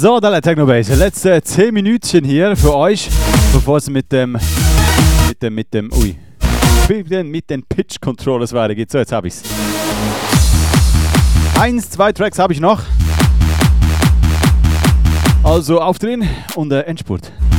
So, dann Technobase. Letzte 10 Minütchen hier für euch, bevor es mit den Pitch Controllers weitergeht. So, jetzt habe ich's. 1, 2 Tracks habe ich noch. Also aufdrehen und Endspurt.